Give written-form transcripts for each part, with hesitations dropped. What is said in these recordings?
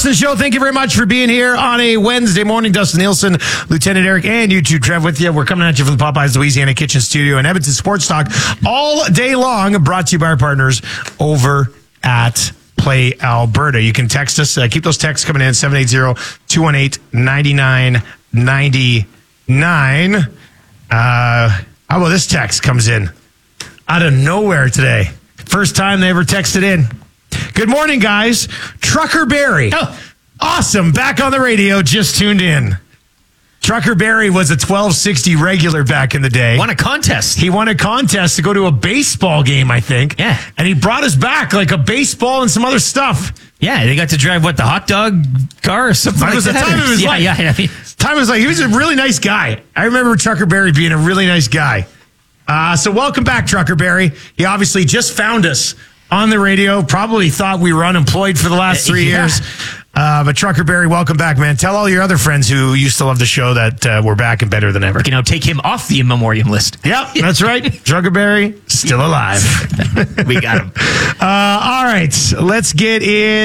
Dustin Show, thank you very much for being here on a Wednesday morning. Dustin Nielsen, Lieutenant Eric, and you two, Trev, with you. We're coming at you from the Popeyes Louisiana Kitchen Studio and Edmonton Sports Talk all day long, brought to you by our partners over at Play Alberta. You can text us. Keep those texts coming in, 780-218-9999. How about this text comes in out of nowhere today? First time they ever texted in. Good morning, guys. Trucker Barry. Oh. Awesome. Back on the radio. Just tuned in. Trucker Barry was a 1260 regular back in the day. Won a contest. He won a contest to go to a baseball game, I think. Yeah. And he brought us back like a baseball and some other stuff. Yeah, they got to drive, the hot dog car or something That like was that? the time of his life. Yeah. I mean, Time was like, he was a really nice guy. I remember Trucker Barry being a really nice guy. So welcome back, Trucker Barry. He obviously just found us on the radio. Probably thought we were unemployed for the last 3 years. But Trucker Barry, welcome back, man. Tell all your other friends who used to love the show that we're back and better than ever. take him off the in memoriam list. Yep, that's right. Trucker Barry, still alive. We got him. All right, let's get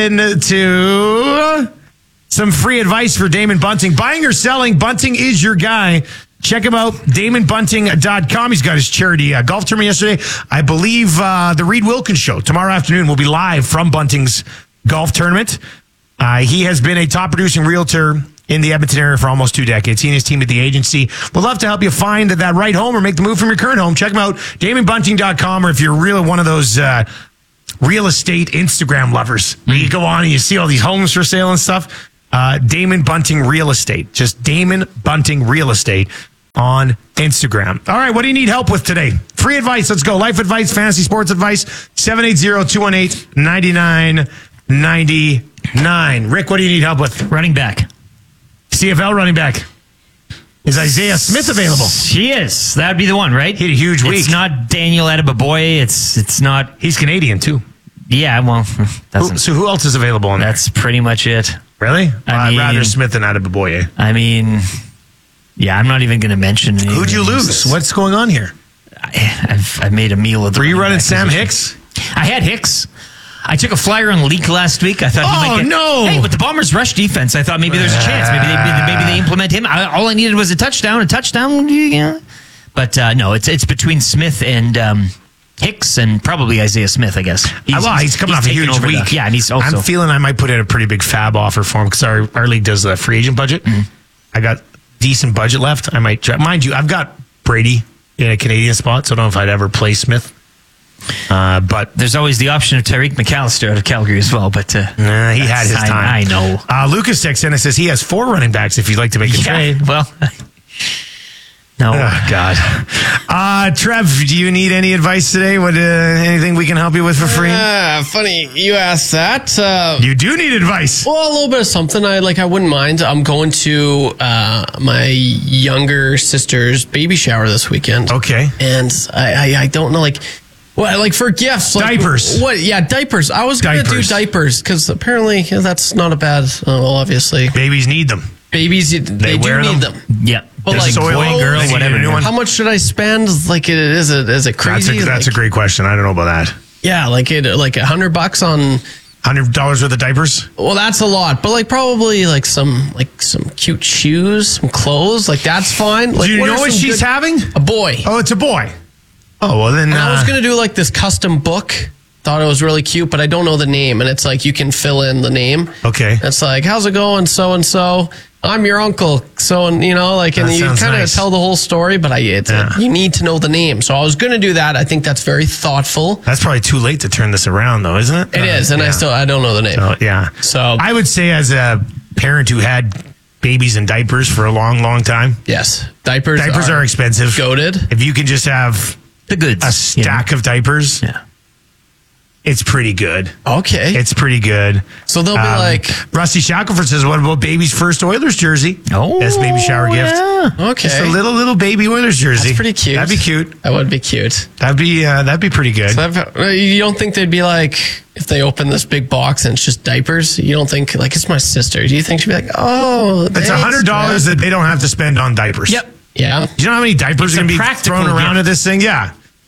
into some free advice for Damon Bunting. Buying or selling, Bunting is your guy. Check him out, DamonBunting.com. He's got his charity golf tournament yesterday. I believe the Reed Wilkins Show tomorrow afternoon will be live from Bunting's golf tournament. He has been a top producing realtor in the Edmonton area for almost 2 decades. He and his team at the agency would love to help you find that right home or make the move from your current home. Check him out, DamonBunting.com, or if you're really one of those real estate Instagram lovers, where you go on and you see all these homes for sale and stuff, Damon Bunting Real Estate. Just Damon Bunting Real Estate on Instagram. All right, what do you need help with today? Free advice. Let's go. Life advice, fantasy sports advice, 780-218-9999. Rick, what do you need help with? Running back. CFL running back. Is Isaiah Smith available? He is. That'd be the one, right? He had a huge week. It's not Daniel Adeboboye. It's not. He's Canadian, too. Yeah, well, So who else is available on there? That's pretty much it. Really? I I'd mean, rather Smith than Adeboboye. I mean, yeah, I'm not even going to mention any Who'd you lose? What's going on here? I made a meal of the. Were you running back Sam position. Hicks? I had Hicks. I took a flyer on Leak last week. I thought he might get... no! Hey, with the Bombers' rush defense, I thought maybe there's a chance. Maybe they implement him. All I needed was a touchdown. Yeah. But no, it's between Smith and Hicks and probably Isaiah Smith, I guess. He's coming off a huge week. And he's also... I'm feeling I might put in a pretty big fab offer for him because our league does the free agent budget. Mm-hmm. I got decent budget left. I might try. Mind you, I've got Brady in a Canadian spot, so I don't know if I'd ever play Smith. But there's always the option of Tyreek McAllister out of Calgary as well. But he had his time. I know. Lucas texts in and says he has 4 running backs if you'd like to make a trade. Well, no. Oh, God. Trev, do you need any advice today? Anything we can help you with for free? Funny you asked that. You do need advice. Well, a little bit of something I wouldn't mind. I'm going to my younger sister's baby shower this weekend. Okay. And I don't know, for gifts. Diapers. What? Yeah, diapers. I was going to do diapers because apparently that's not a bad, obviously. Babies need them. Babies, they do wear need them. Yeah. But soil, boy, girl, whatever. How much should I spend? Is it crazy? That's a great question. I don't know about that. Yeah, $100 on $100 worth of diapers. Well, that's a lot, but probably some cute shoes, some clothes. That's fine. Do you know what she's having? A boy. Oh, it's a boy. Oh, well then. And I was gonna do this custom book. Thought it was really cute, but I don't know the name, and it's you can fill in the name. Okay. It's how's it going, so and so. I'm your uncle, so and you kind of tell the whole story, but you need to know the name. So I was going to do that. I think that's very thoughtful. That's probably too late to turn this around, though, isn't it? It is, and I don't know the name. So I would say, as a parent who had babies in diapers for a long, long time, yes, diapers are expensive. Goated. If you can just have the goods, a stack of diapers, it's pretty good. Okay. It's pretty good. So they'll be Rusty Shackelford says, what about baby's first Oilers jersey? Oh. Best baby shower gift. Okay. Just a little baby Oilers jersey. That's pretty cute. That'd be cute. That would be cute. That'd be pretty good. So you don't think they'd be if they open this big box and it's just diapers, you don't think, it's my sister. Do you think she'd be oh, it's $100 that they don't have to spend on diapers. Yep. Yeah. You know how many diapers are going to be thrown around at this thing? Yeah.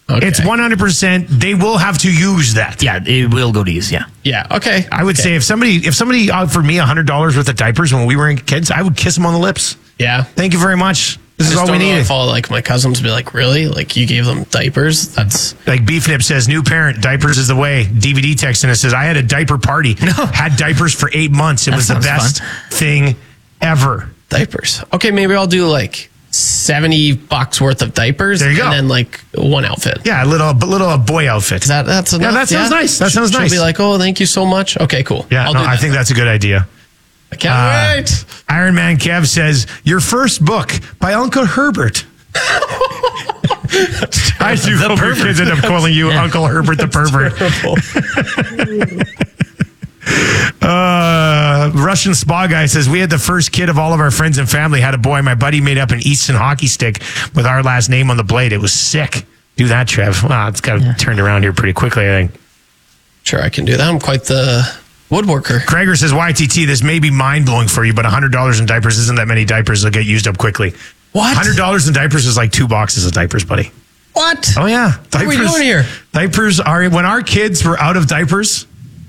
Okay. It's 100%. They will have to use that. Yeah, it will go to use. Yeah. Yeah. Okay. I would say if somebody offered me $100 worth of diapers when we were kids, I would kiss them on the lips. Yeah. Thank you very much. This is all we needed. If all like my cousins would be like, really? Like you gave them diapers? That's like Beef Nip says, new parent, diapers is the way. DVD texting us says, I had a diaper party. Had diapers for 8 months. It was the best thing ever. Diapers. Okay, maybe I'll do like $70 worth of diapers. There you go. And then like one outfit. Yeah, a little boy outfit. That's enough. Yeah, that sounds nice. That sounds nice. She'll be like, oh, thank you so much. Okay, cool. Yeah, I think that's a good idea. I can't wait. Iron Man Kev says, your first book by Uncle Herbert. I do hope your kids end up calling you Uncle Herbert the pervert. Russian spa guy says, we had the first kid of all of our friends and family had a boy. My buddy made up an Easton hockey stick with our last name on the blade. It was sick. Do that, Trev. Wow, it's got turned around here pretty quickly, I think. Sure, I can do that. I'm quite the woodworker. Gregor says, YTT, this may be mind-blowing for you, but $100 in diapers isn't that many diapers. They'll get used up quickly. What? $100 in diapers is like 2 boxes of diapers, buddy. What? Oh, yeah. What are we doing here? Diapers are, when our kids were out of diapers,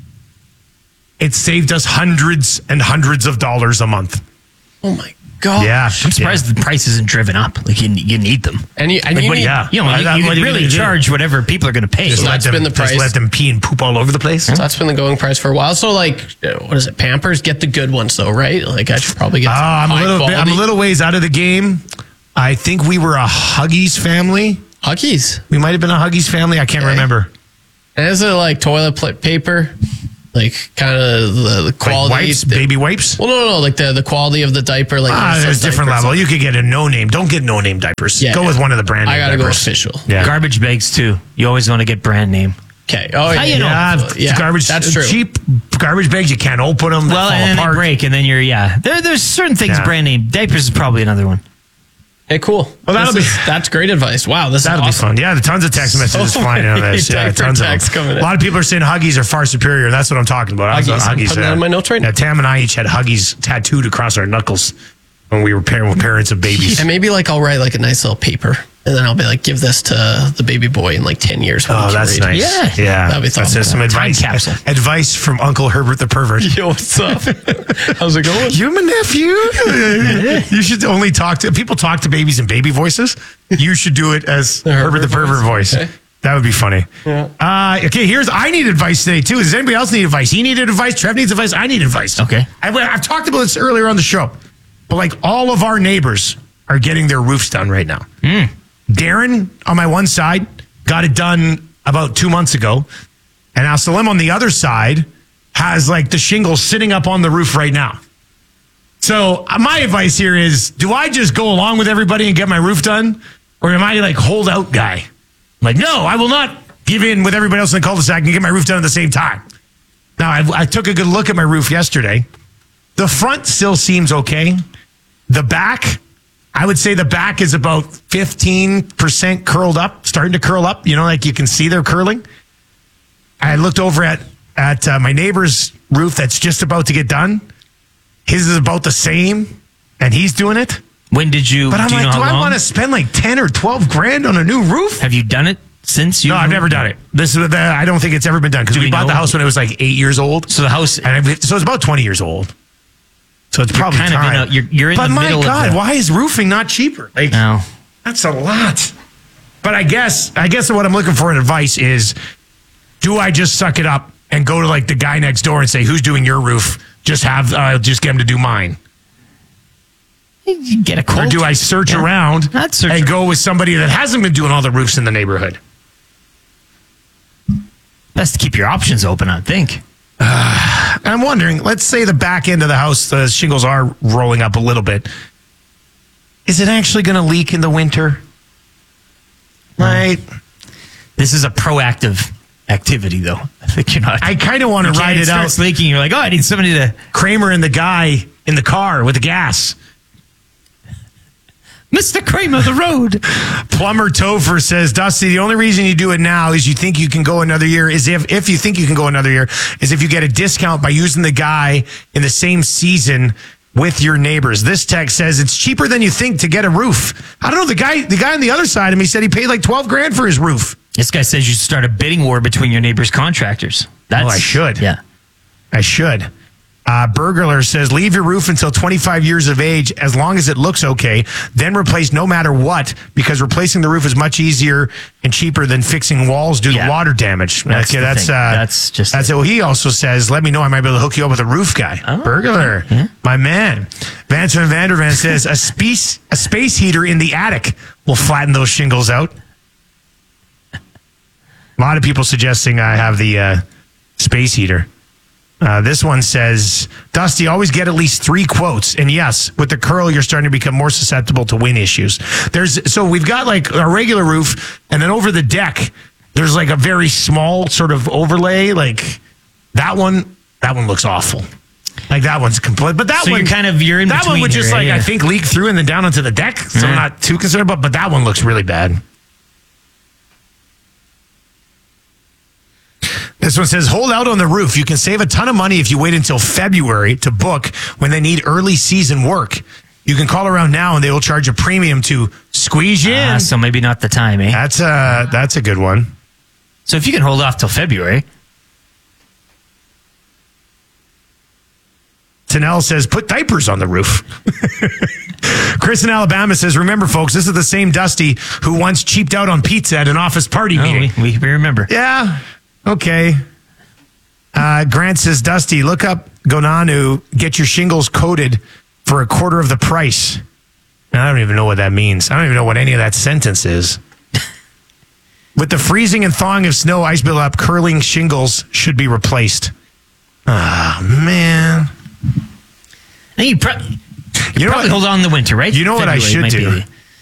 it saved us hundreds and hundreds of dollars a month. Oh, my God. Yeah. I'm surprised the price isn't driven up. Like you need them. And you need, you really charge whatever people are going to pay. That's been the price. Just let them pee and poop all over the place. So that's been the going price for a while. So like, what is it? Pampers, get the good ones though, right? Like I should probably get. I'm a little ways out of the game. I think we were a Huggies family. Huggies. We might have been a Huggies family. I can't remember. And is it like toilet paper? Like kind of the quality, like wipes, baby wipes. Well, no, like the quality of the diaper. Like there's different level. You could get a no name. Don't get no name diapers. Go with one of the brand name. I gotta diapers. go official. Yeah. Garbage bags too. You always want to get brand name. Okay. Oh yeah. Garbage. That's true. Cheap garbage bags. You can't open them. Well, and then they break, and then there's certain things brand name. Diapers is probably another one. Hey, cool. Well, that's great advice. Wow, that'll be fun. Yeah, tons of text messages flying on this. Yeah, tons of them. Coming in. A lot of people are saying Huggies are far superior. That's what I'm talking about. Huggies. I'm putting that in my notes right now. Tam and I each had Huggies tattooed across our knuckles when we were parents of babies. And maybe like I'll write like a nice little paper, and then I'll be like, give this to the baby boy in like 10 years. Oh, that's nice. Yeah. That'd be thoughtful. That's some advice. Advice from Uncle Herbert the pervert. Yo, what's up? How's it going? You my nephew? You should only talk to babies in baby voices. You should do it as Herbert the pervert voice. Okay. That would be funny. Yeah. Okay, I need advice today, too. Does anybody else need advice? He needed advice. Trev needs advice. I need advice. Okay. I've talked about this earlier on the show. But like all of our neighbors are getting their roofs done right now. Darren on my one side got it done about 2 months ago. And now Salim on the other side has like the shingles sitting up on the roof right now. So my advice here is, do I just go along with everybody and get my roof done? Or am I like hold out guy? I'm like, no, I will not give in with everybody else in the cul-de-sac and get my roof done at the same time. Now, I took a good look at my roof yesterday. The front still seems okay. The back, I would say the back is about 15% curled up, starting to curl up. You know, like you can see they're curling. I looked over at my neighbor's roof that's just about to get done. His is about the same, and he's doing it. When did you? But I'm like, do I want to spend like 10 or 12 grand on a new roof? Have you done it since you? No, I've never done it. I don't think it's ever been done because we bought the house when it was like 8 years old. So the house, so it's about 20 years old. So it's probably time. You're in the middle of God, why is roofing not cheaper? Like, no. That's a lot. But I guess what I'm looking for in advice is, do I just suck it up and go to like the guy next door and say, who's doing your roof? Just get him to do mine. You get a quote. Or do I search around and go with somebody that hasn't been doing all the roofs in the neighborhood? Best to keep your options open, I think. I'm wondering, let's say the back end of the house, the shingles are rolling up a little bit. Is it actually going to leak in the winter? Right. This is a proactive activity, though. I think you're not. I kind of want to ride it out. It's leaking. You're like, oh, I need somebody to. Kramer and the guy in the car with the gas. Mr. Kramer, the road. Plumber Topher says, Dusty, the only reason you do it now is you think you can go another year, is if you think you can go another year, is if you get a discount by using the guy in the same season with your neighbors. This text says it's cheaper than you think to get a roof. I don't know. The guy on the other side of me said he paid like 12 grand for his roof. This guy says you should start a bidding war between your neighbors' contractors. I should. Yeah. I should. Burglar says, leave your roof until 25 years of age as long as it looks okay, then replace no matter what, because replacing the roof is much easier and cheaper than fixing walls due to water damage. That's it. Well, he also says, let me know. I might be able to hook you up with a roof guy. Oh, Burglar, my man. Vance van Vandervan says, a space heater in the attic will flatten those shingles out. A lot of people suggesting I have the space heater. This one says, Dusty, always get at least 3 quotes. And yes, with the curl, you're starting to become more susceptible to wind issues. So we've got like a regular roof, and then over the deck, there's like a very small sort of overlay. Like that one looks awful. Like that one's complete. But that one, you're in that between one would just here, I think leak through and then down onto the deck. So I'm not too concerned about, but that one looks really bad. This one says, hold out on the roof. You can save a ton of money if you wait until February to book when they need early season work. You can call around now and they will charge a premium to squeeze you in. So maybe not the time, eh? That's a good one. So if you can hold off till February. Tanel says, put diapers on the roof. Chris in Alabama says, remember, folks, this is the same Dusty who once cheaped out on pizza at an office party meeting. We remember. Yeah. Okay. Grant says, Dusty, look up Gonanu, get your shingles coated for a quarter of the price. Now, I don't even know what that means. I don't even know what any of that sentence is. With the freezing and thawing of snow, ice buildup, curling shingles should be replaced. Ah, man. You probably hold on in the winter, right? You know February what I should do?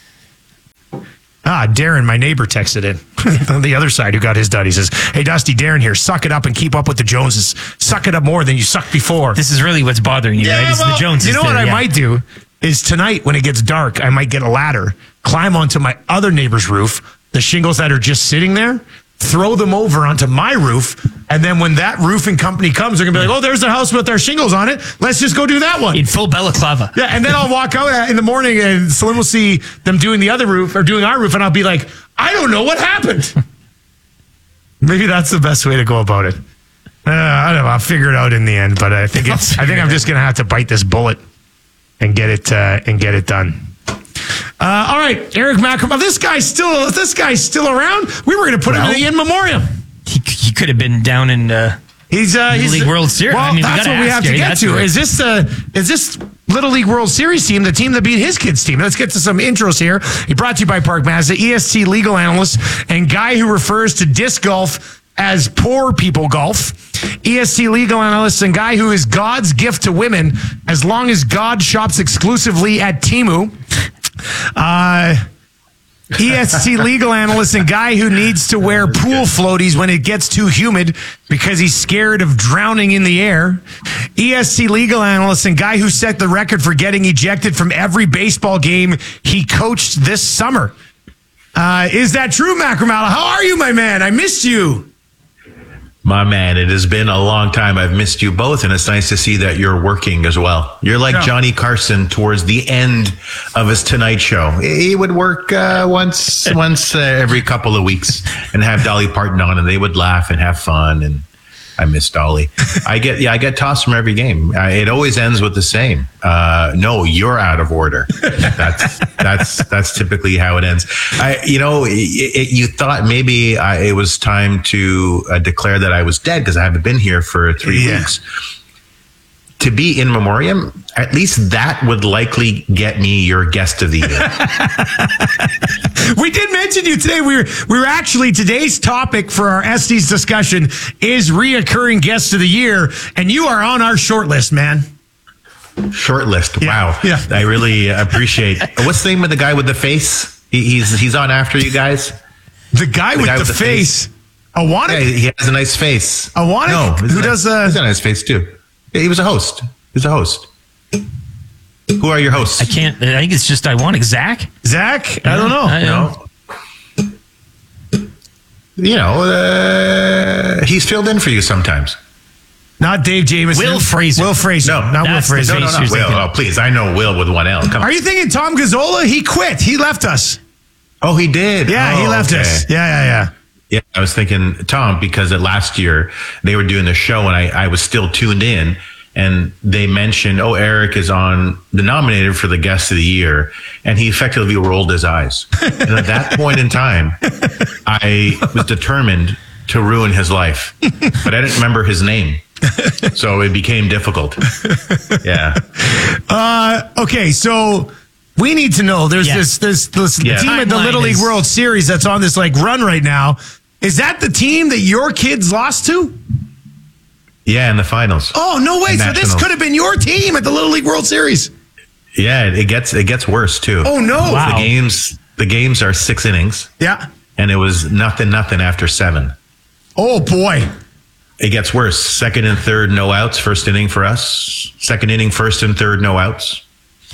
Darren, my neighbor, texted in on the other side who got his done. He says, hey, Dusty, Darren here. Suck it up and keep up with the Joneses. Suck it up more than you sucked before. This is really what's bothering you, right? It's the Joneses. You know what I might do is tonight when it gets dark, I might get a ladder, climb onto my other neighbor's roof, the shingles that are just sitting there, throw them over onto my roof, and then when that roofing company comes, they're going to be like, oh, there's the house with our shingles on it. Let's just go do that one. In full balaclava. Yeah, and then I'll walk out in the morning, and Slim will see them doing the other roof, or doing our roof, and I'll be like, I don't know what happened. Maybe that's the best way to go about it. I don't know. I'll figure it out in the end, but I think I'm just going to have to bite this bullet and get it done. All right, Eric McNamara. This guy's still around. We were going to put him in the in memoriam. He could have been down in he's League World Series. Well, that's what we have to get to. Is this Little League World Series team the team that beat his kids' team? Let's get to some intros here. He brought to you by Park Mazda, EST legal analyst and guy who refers to disc golf as poor people golf. EST legal analyst and guy who is God's gift to women as long as God shops exclusively at Temu. EST legal analyst and guy who needs to wear pool floaties when it gets too humid because he's scared of drowning in the air. EST legal analyst and guy who set the record for getting ejected from every baseball game he coached this summer. Is that true, Macramala? How are you, my man? I missed you. My man, it has been a long time. I've missed you both, and it's nice to see that you're working as well. You're like Johnny Carson towards the end of his Tonight Show. He would work once every couple of weeks and have Dolly Parton on, and they would laugh and have fun. And I miss Dolly. I get tossed from every game. It always ends with the same. No, you're out of order. That's typically how it ends. You thought maybe it was time to declare that I was dead because I haven't been here for 3 weeks. To be in memoriam, at least that would likely get me your guest of the year. We did mention you today. We're actually, today's topic for our Estes discussion is reoccurring guest of the year, and you are on our short list, man. Short list. Wow. Yeah. I really appreciate. What's the name of the guy with the face? He's on after you guys. The guy with the face. Awanik? Yeah, he has a nice face. Awanik? No, who does he's got a nice face too. He was a host. He's a host. Who are your hosts? I think it's just Iwanik. Zach? Zach? I don't know. He's filled in for you sometimes. Not Dave Jamieson. Will Fraser. Will Fraser. No, not Will Fraser. No, Will. Oh, please. I know Will with one L. Come on. Are you thinking Tom Gazzola? He quit. He left us. Oh, he did? Yeah, he left us. Yeah. Yeah, I was thinking, Tom, because last year they were doing the show and I was still tuned in, and they mentioned, Eric is nominated for the guest of the year. And he effectively rolled his eyes. And at that point in time, I was determined to ruin his life, but I didn't remember his name. So it became difficult. Yeah. Okay. So we need to know, there's this team at the Little League World Series that's on this run right now. Is that the team that your kids lost to? Yeah, in the finals. Oh, no way. So this could have been your team at the Little League World Series. Yeah, it gets worse too. Oh no. Wow. The games are 6 innings. Yeah. And it was nothing after 7. Oh boy. It gets worse. 2nd and 3rd, no outs. 1st inning for us. 2nd inning, 1st and 3rd, no outs.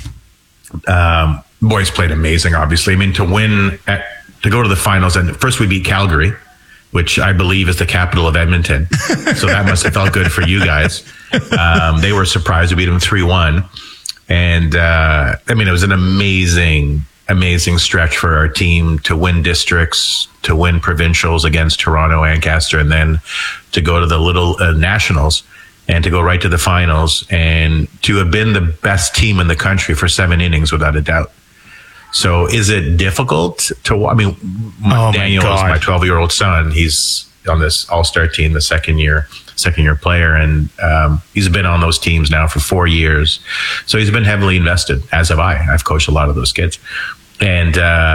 Boys played amazing, obviously. I mean, to go to the finals, and first we beat Calgary, which I believe is the capital of Edmonton. So that must have felt good for you guys. They were surprised. We beat them 3-1. And, it was an amazing stretch for our team to win districts, to win provincials against Toronto, Ancaster, and then to go to the little nationals and to go right to the finals and to have been the best team in the country for 7 innings without a doubt. So is it difficult to, Daniel is my 12-year-old son. He's on this all-star team, the second year player. And, he's been on those teams now for 4 years. So he's been heavily invested, as have I. I've coached a lot of those kids, and,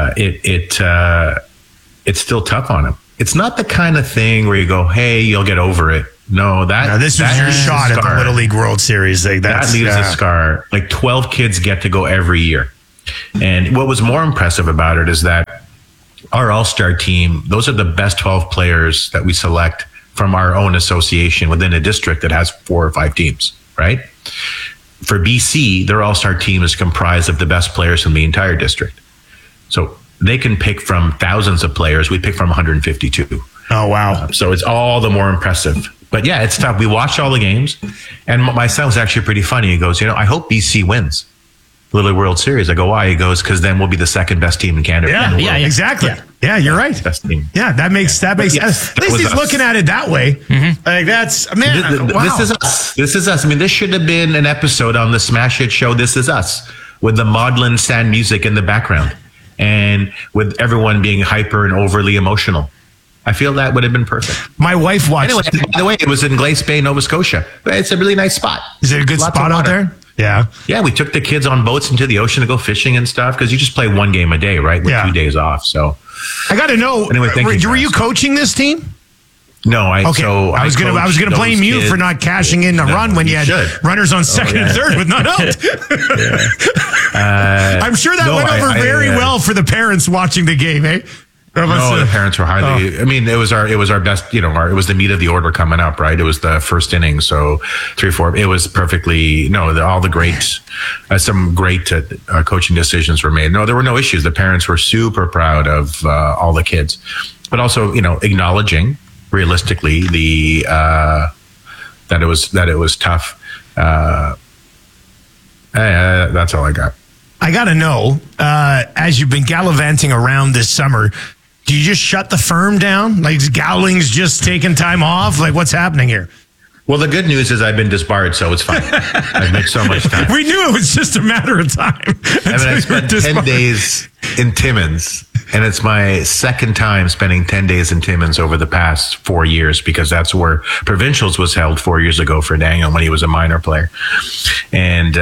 it's still tough on him. It's not the kind of thing where you go, hey, you'll get over it. No, this was your shot at the Little League World Series. That leaves a scar. 12 kids get to go every year. And what was more impressive about it is that our all-star team, those are the best 12 players that we select from our own association within a district that has 4 or 5 teams, right? For BC, their all-star team is comprised of the best players in the entire district. So they can pick from thousands of players. We pick from 152. Oh, wow. So it's all the more impressive. But yeah, it's tough. We watched all the games, and my son was actually pretty funny. He goes, I hope BC wins Little League World Series. I go, why? He goes, because then we'll be the second best team in Canada. Yeah, exactly. Yeah, you're right. Best team. Yeah, that makes sense. At least he's looking at it that way. Mm-hmm. That's, man, wow. This is us. This is us. This should have been an episode on the Smash Hit show, This Is Us, with the maudlin sand music in the background and with everyone being hyper and overly emotional. I feel that would have been perfect. My wife watched. Anyway, by the way, it was in Glace Bay, Nova Scotia. It's a really nice spot. Is it a good spot out there? Yeah. Yeah, we took the kids on boats into the ocean to go fishing and stuff because you just play 1 game a day, right? With 2 days off. So I got to know. Anyway, were you coaching this team? No, I was gonna blame you for not cashing in the run when you had runners on second and third with none out. I'm sure that went over very well for the parents watching the game, eh? No, the parents were highly. It was our best. It was the meat of the order coming up, right? It was the first inning, so 3-4. It was perfectly. All the great, some great coaching decisions were made. No, there were no issues. The parents were super proud of all the kids, but also acknowledging realistically that it was tough. That's all I got. I got to know, as you've been gallivanting around this summer, do you just shut the firm down? Gowling's just taking time off? What's happening here? Well, the good news is I've been disbarred, so it's fine. I've made so much time. We knew it was just a matter of time. I spent 10 days in Timmins, and it's my second time spending 10 days in Timmins over the past 4 years because that's where Provincials was held 4 years ago for Daniel when he was a minor player. And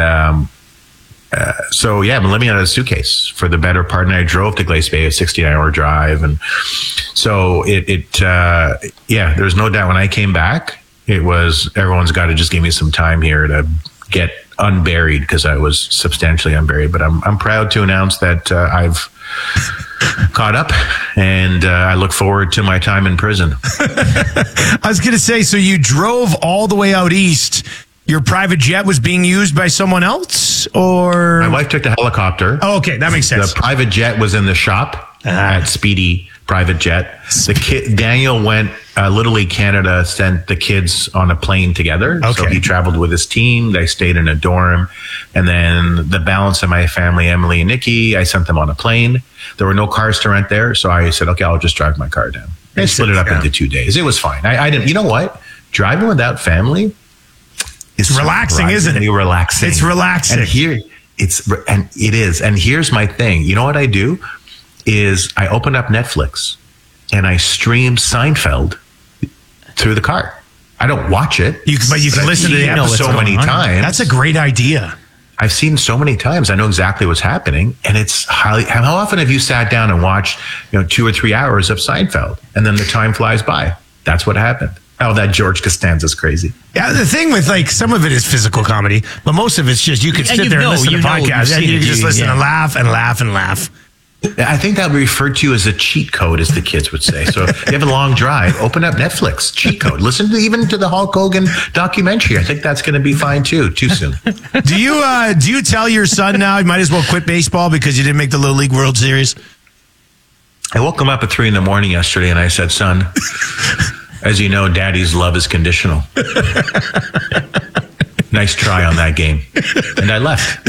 so, I'm living out of a suitcase for the better part. And I drove to Glace Bay, a 69-hour drive. And so there's no doubt when I came back, it was everyone's got to just give me some time here to get unburied because I was substantially unburied. But I'm proud to announce that I've caught up, and I look forward to my time in prison. I was going to say, so you drove all the way out east. Your private jet was being used by someone else, or my wife took the helicopter. Oh, okay, that makes sense. The private jet was in the shop at Speedy Private Jet. Daniel went. Little League Canada sent the kids on a plane together. Okay. So he traveled with his team. They stayed in a dorm, and then the balance of my family, Emily and Nikki, I sent them on a plane. There were no cars to rent there, so I said, "Okay, I'll just drive my car down." They split it up into 2 days. It was fine. I didn't. You know what? Driving without family is relaxing, isn't it? Relaxing. It's relaxing. And it is. And here's my thing. You know what I do is I open up Netflix and I stream Seinfeld through the car. I don't watch it, but you can listen to the episode so many times. That's a great idea. I've seen so many times. I know exactly what's happening, and it's highly. How often have you sat down and watched, 2 or 3 hours of Seinfeld, and then the time flies by? That's what happened. Oh, that George Costanza's crazy. Yeah, the thing with some of it is physical comedy, but most of it's just you can sit there and listen to podcasts, and you can just listen and laugh and laugh and laugh. I think that would be referred to as a cheat code, as the kids would say. So if you have a long drive, open up Netflix, cheat code. Listen even to the Hulk Hogan documentary. I think that's going to be fine too soon. Do you tell your son now you might as well quit baseball because you didn't make the Little League World Series? I woke him up at 3 a.m. yesterday and I said, son, as you know, daddy's love is conditional. Nice try on that game. And I left.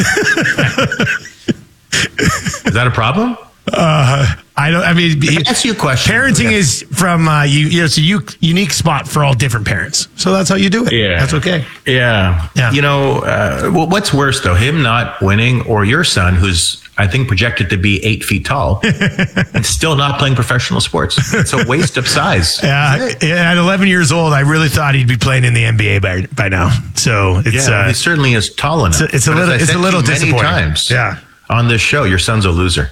Is that a problem? Ask you a question. Parenting is from it's a unique spot for all different parents. So that's how you do it. Yeah, that's okay. Yeah. What's worse though, him not winning or your son, who's I think projected to be 8 feet tall, and still not playing professional sports? It's a waste of size. Yeah. At 11 years old, I really thought he'd be playing in the NBA by now. So it's he certainly is tall enough. It's a little disappointing. Many times. Yeah. On this show, your son's a loser.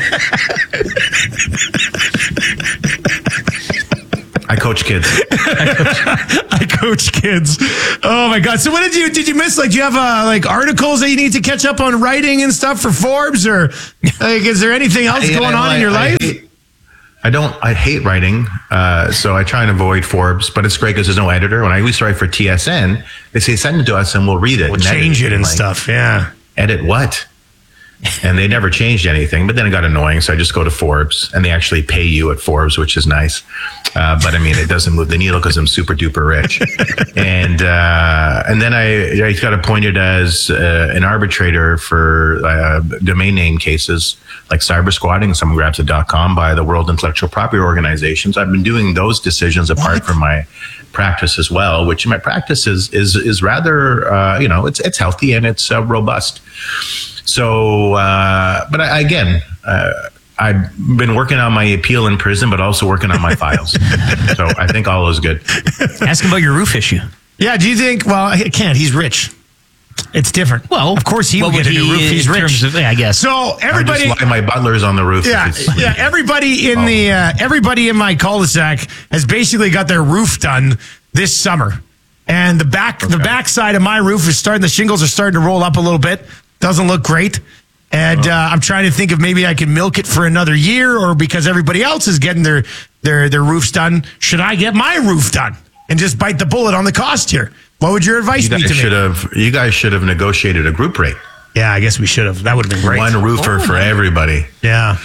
I coach kids. I coach kids. Oh my God! So what did you miss? Do you have articles that you need to catch up on writing and stuff for Forbes, or is there anything else going on in your life? I hate writing, so I try and avoid Forbes, but it's great because there's no editor. When I used to write for TSN, they say send it to us and we'll read it. We'll change it and stuff. Yeah. Edit what? And they never changed anything, but then it got annoying. So I just go to Forbes and they actually pay you at Forbes, which is nice. But it doesn't move the needle because I'm super duper rich. And then I got appointed as an arbitrator for domain name cases like cyber squatting and someonegrabs.com by the World Intellectual Property Organizations. I've been doing those decisions apart from my practice as well, which my practice is rather, it's healthy and it's robust. So, but I've been working on my appeal in prison, but also working on my files. So I think all is good. Ask him about your roof issue. Yeah. Do you think, he can't, he's rich. It's different. Well, of course he will get a new roof. He's rich. I guess. So everybody, my butler's on the roof. Yeah. Everybody in everybody in my cul-de-sac has basically got their roof done this summer. And the back side of my roof the shingles are starting to roll up a little bit. Doesn't look great. And I'm trying to think if maybe I can milk it for another year, or because everybody else is getting their roofs done, should I get my roof done and just bite the bullet on the cost here? What would your advice be to me? You guys should have negotiated a group rate. Yeah, I guess we should have. That would have been great. One roofer for everybody. Yeah.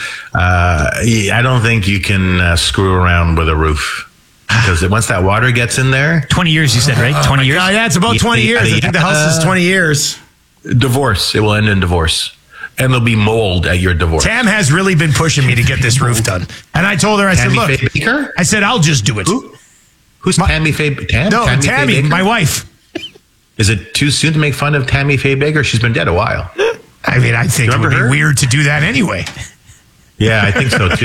I don't think you can screw around with a roof. Because once that water gets in there... 20 years, you said, right? 20 years? Yeah, it's about 20 years. I think the house is 20 years. Divorce. It will end in divorce. And there'll be mold at your divorce. Tam has really been pushing me to get this roof done. And I told her, I said, look, I said, I'll just do it. Who's Tammy Faye Baker? No, Tammy, my wife. Is it too soon to make fun of Tammy Faye Baker? She's been dead a while. I think it would be weird to do that anyway. Yeah, I think so too.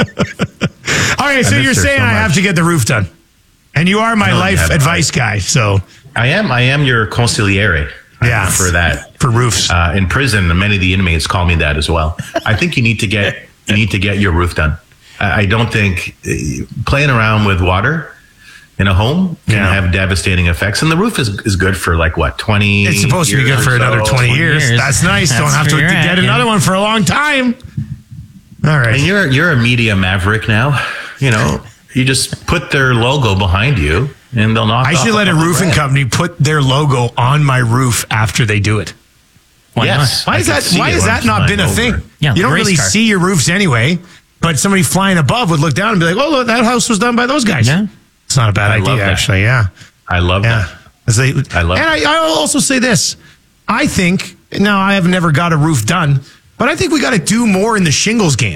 All right, so you're saying I have to get the roof done. And you are my life advice guy, so. I am your consigliere. Yeah, for that, for roofs in prison. Many of the inmates call me that as well. I think you need to get your roof done. I don't think playing around with water in a home can have devastating effects. And the roof is good for 20? It's supposed to be good for another 20 years. That's nice. Don't have to get another one for a long time. All right, and you're a media maverick now. You just put their logo behind you. And they'll knock. I should let a roofing company put their logo on my roof after they do it. Why not? Why has that not been a thing? Yeah, you don't really see your roofs anyway, but somebody flying above would look down and be like, "Oh, look, that house was done by those guys." Yeah, it's not a bad idea, actually. Yeah, I love that. I love. And I'll also say this: I think I have never got a roof done, but I think we got to do more in the shingles game.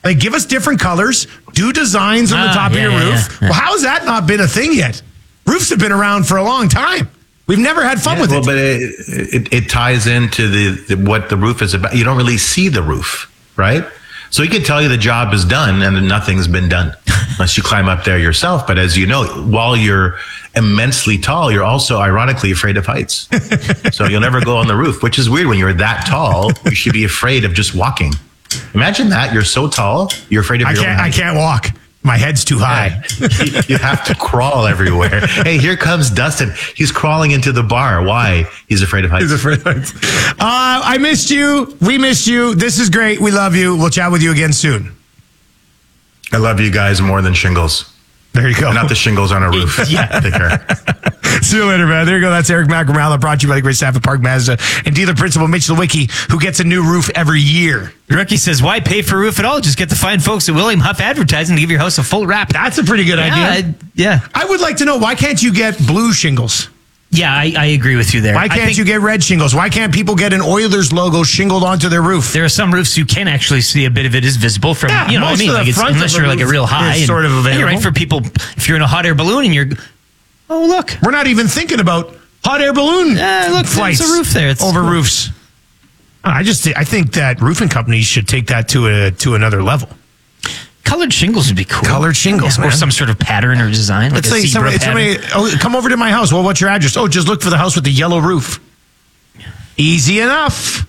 Like, give us different colors, do designs on the top of your roof. Yeah. Well, how has that not been a thing yet? Roofs have been around for a long time. We've never had fun with it. But it ties into what the roof is about. You don't really see the roof, right? So he can tell you the job is done and then nothing's been done unless you climb up there yourself. But as you know, while you're immensely tall, you're also ironically afraid of heights. So you'll never go on the roof, which is weird. When you're that tall, you should be afraid of just walking. Imagine that. You're so tall, you're afraid of your own height. I can't walk. My head's too high. You have to crawl everywhere. Hey, here comes Dustin. He's crawling into the bar. Why? He's afraid of heights. He's afraid of heights. I missed you. We missed you. This is great. We love you. We'll chat with you again soon. I love you guys more than shingles. There you go. Not the shingles on a roof. Yeah. Take care. See you later, man. There you go. That's Eric Macamarella, brought to you by the great staff at Park Mazda and dealer principal Mitch Lewicki, who gets a new roof every year. Rookie says, why pay for a roof at all? Just get the fine folks at William Huff Advertising to give your house a full wrap. That's a pretty good idea. Yeah. I would like to know, why can't you get blue shingles? Yeah, I agree with you there. Why can't you get red shingles? Why can't people get an Oilers logo shingled onto their roof? There are some roofs you can actually see a bit of it is visible from, you know what I mean? Like unless you're like a real high. Sort of available. You're right for people, if you're in a hot air balloon and you're, oh, look. We're not even thinking about hot air balloon flights. There's a roof there. It's over roofs. I think that roofing companies should take that to another level. Colored shingles would be cool. Colored shingles, man. Or some sort of pattern or design. Like Let's say somebody, come over to my house. Well, what's your address? Oh, just look for the house with the yellow roof. Easy enough.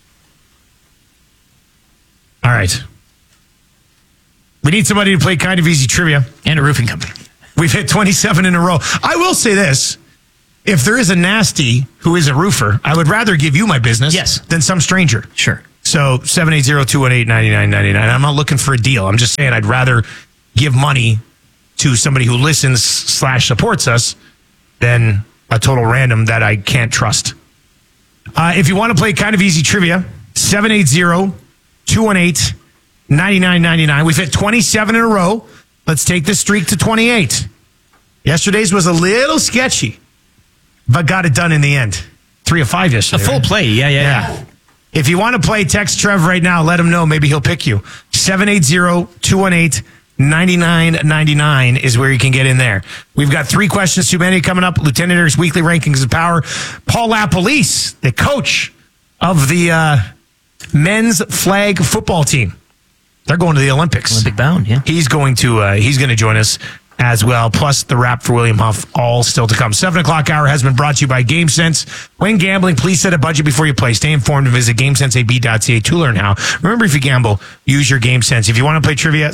All right. We need somebody to play Kind of Easy Trivia. And a roofing company. We've hit 27 in a row. I will say this. If there is a nasty who is a roofer, I would rather give you my business than some stranger. Sure. So 780-218-9999. I'm not looking for a deal. I'm just saying I'd rather give money to somebody who listens / supports us than a total random that I can't trust. If you want to play Kind of Easy Trivia, 780-218-9999. We've hit 27 in a row. Let's take this streak to 28. Yesterday's was a little sketchy, but got it done in the end. 3 of 5 yesterday. A full play. Yeah. If you want to play, text Trev right now. Let him know. Maybe he'll pick you. 780-218-9999 is where you can get in there. We've got 3 questions too many coming up. Lieutenant Eric's weekly rankings of power. Paul LaPolice, the coach of the men's flag football team. They're going to the Olympics. Olympic bound, yeah. He's going to join us as well, plus the wrap for William Huff, all still to come. 7 o'clock hour has been brought to you by GameSense. When gambling, please set a budget before you play. Stay informed and visit GameSenseAB.ca to learn how. Remember, if you gamble, use your GameSense. If you want to play trivia,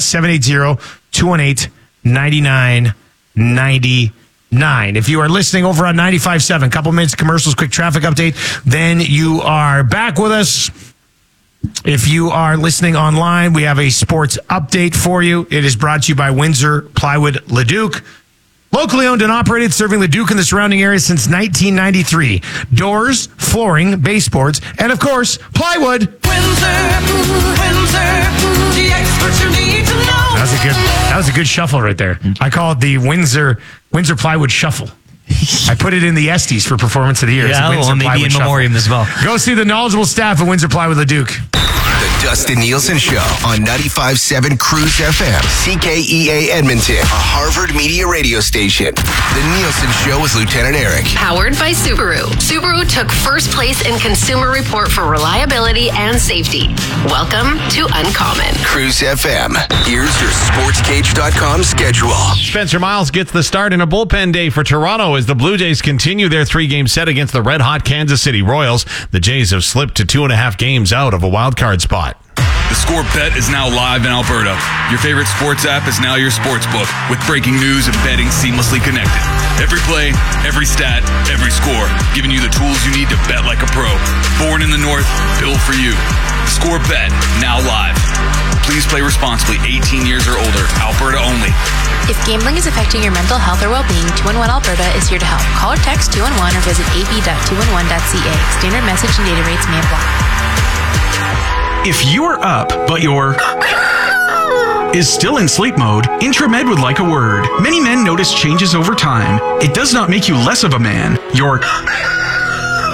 780-218-9999. If you are listening over on 95.7, couple minutes of commercials, quick traffic update, then you are back with us. If you are listening online, we have a sports update for you. It is brought to you by Windsor Plywood Leduc. Locally owned and operated, serving Leduc and the surrounding area since 1993. Doors, flooring, baseboards, and of course, plywood. Windsor, the experts you need to know. That was a good shuffle right there. I call it the Windsor Plywood Shuffle. I put it in the Estes for Performance of the Year. Yeah, well, maybe in memoriam as well. Go see the knowledgeable staff at Windsor Plywood Leduc. The Dustin Nielsen Show on 95.7 Cruise FM, CKEA Edmonton, a Harvard Media radio station. The Nielsen Show with Lieutenant Eric. Powered by Subaru. Subaru took first place in Consumer Report for reliability and safety. Welcome to Uncommon. Cruise FM. Here's your SportsCage.com schedule. Spencer Miles gets the start in a bullpen day for Toronto as the Blue Jays continue their 3-game set against the red-hot Kansas City Royals. The Jays have slipped to 2.5 games out of a wild-card spot. The Score Bet is now live in Alberta. Your favorite sports app is now your sports book, with breaking news and betting seamlessly connected. Every play, every stat, every score, giving you the tools you need to bet like a pro. Born in the North, built for you. Score Bet, now live. Please play responsibly, 18 years or older, Alberta only. If gambling is affecting your mental health or well-being, 211 Alberta is here to help. Call or text 211 or visit ab.211.ca. Standard message and data rates may apply. If you're up, but your is still in sleep mode, Intramed would like a word. Many men notice changes over time. It does not make you less of a man. Your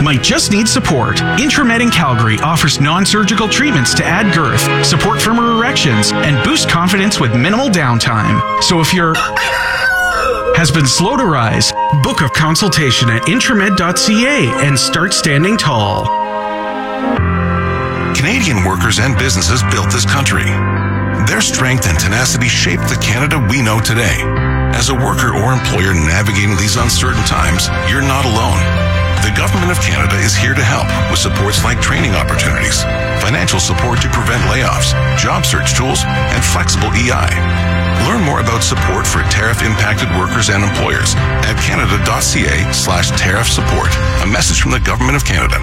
might just need support. Intramed in Calgary offers non-surgical treatments to add girth, support firmer erections, and boost confidence with minimal downtime. So if your has been slow to rise, book a consultation at intramed.ca and start standing tall. Canadian workers and businesses built this country. Their strength and tenacity shaped the Canada we know today. As a worker or employer navigating these uncertain times, you're not alone. The Government of Canada is here to help with supports like training opportunities, financial support to prevent layoffs, job search tools, and flexible EI. Learn more about support for tariff-impacted workers and employers at canada.ca/tariff support. A message from the Government of Canada.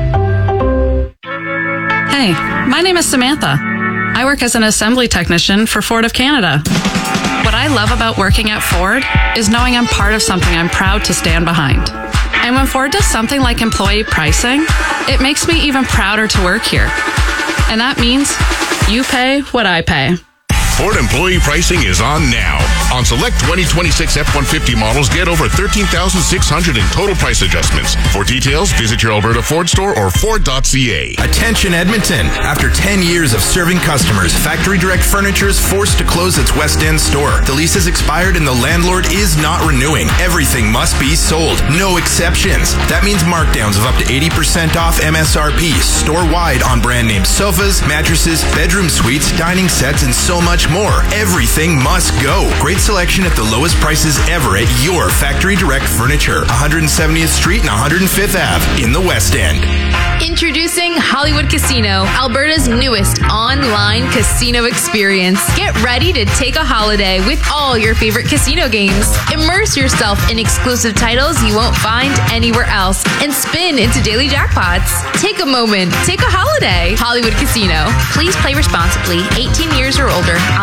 Hey, my name is Samantha. I work as an assembly technician for Ford of Canada. What I love about working at Ford is knowing I'm part of something I'm proud to stand behind. And when Ford does something like employee pricing, it makes me even prouder to work here. And that means you pay what I pay. Ford employee pricing is on now. On select 2026 F-150 models, get over $13,600 in total price adjustments. For details, visit your Alberta Ford store or Ford.ca. Attention Edmonton. After 10 years of serving customers, Factory Direct Furniture is forced to close its West End store. The lease has expired and the landlord is not renewing. Everything must be sold. No exceptions. That means markdowns of up to 80% off MSRP store-wide on brand name sofas, mattresses, bedroom suites, dining sets, and so much more. Everything must go. Great selection at the lowest prices ever at your Factory Direct Furniture, 170th Street and 105th Ave in the West End. Introducing Hollywood Casino, Alberta's newest online casino experience. Get ready to take a holiday with all your favorite casino games. Immerse yourself in exclusive titles you won't find anywhere else and spin into daily jackpots. Take a moment, take a holiday. Hollywood Casino. Please play responsibly, 18 years or older.